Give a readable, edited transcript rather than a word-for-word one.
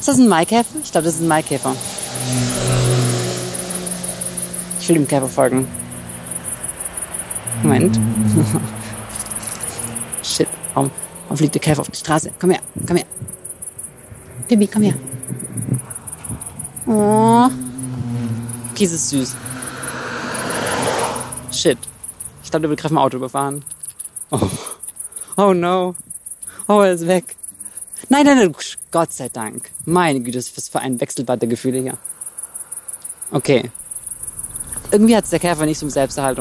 das ein Maikäfer? Ich glaube, das ist ein Maikäfer. Ich will dem Käfer folgen. Moment. Shit, warum fliegt der Käfer auf die Straße? Komm her. Bibi, komm her. Oh. Kies ist süß. Shit. Ich glaube, der will gerade ein Auto überfahren. Oh no. Oh, er ist weg. Nein. Gott sei Dank. Meine Güte, was für ein Wechselbad der Gefühle hier. Okay. Irgendwie hat es der Käfer nicht so um Selbsterhaltung.